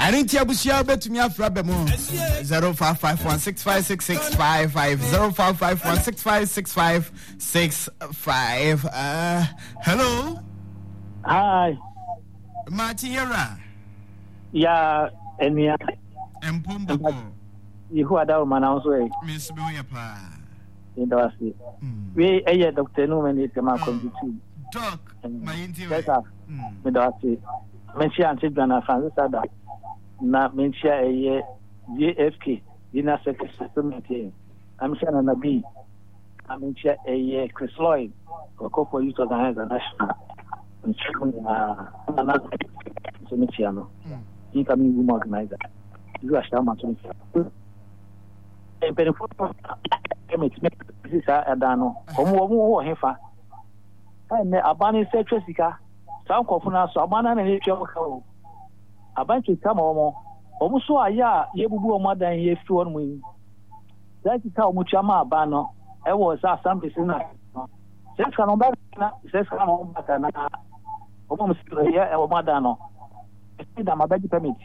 I didn't hear Bushia bet me after 0551656655 0551656565. Hello. Hi. Matiera. Ya enia. Empombo. You are down man also. Miss Boyapa. Industry. We a doctor no many tema computer. Doc, my intimate. Yes, sir. Industry. Mention Antigua Francis Ada. Na mention a JFK. Dinner Secretary. I'm sure na B. I mention a Chris Lloyd. Or Coco Youth Organizer National. And another Semichiano. Incoming woman organizer. You are Shaman to me. A benefit this is Adano. Homo Hefa. And a banning said Jessica. Some Cofuna, so a man and a joke. A bunch of come almost so a ya, Yebu more than ye few on wing. That is how much Yama Bano. I was asked something. Says Canova, says Canova, almost a year or Madano. I'm a better permit.